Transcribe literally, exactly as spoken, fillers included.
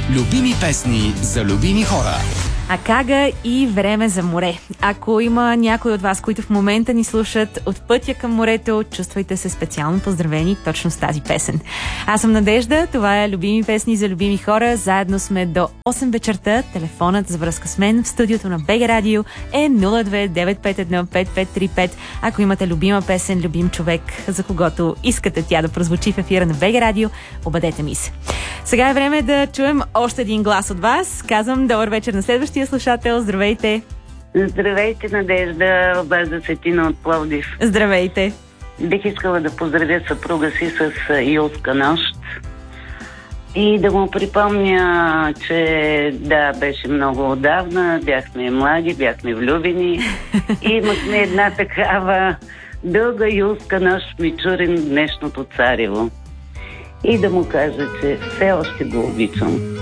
Любими песни за любими хора. Акага и Време за море. Ако има някой от вас, които в момента ни слушат от пътя към морето, чувствайте се специално поздравени точно с тази песен. Аз съм Надежда, това е Любими песни за любими хора. Заедно сме до осем вечерта. Телефонът за връзка с мен в студиото на БГ Радио е нула две девет пет едно пет пет три пет. Ако имате любима песен, любим човек, за когото искате тя да прозвучи в ефира на БГ Радио, обадете ми се. Сега е време да чуем още един глас от вас. Казвам добър вечер на следващия слушател. Здравейте! Здравейте, Надежда, База Сетина от Пловдив. Здравейте! Бих искала да поздравя съпруга си с Юлска нощ и да му припомня, че да, беше много отдавна, бяхме млади, бяхме влюбени и имахме една такава дълга юлска нощ в Мичурин, днешното Царево. И да му кажа, че все още го обичам.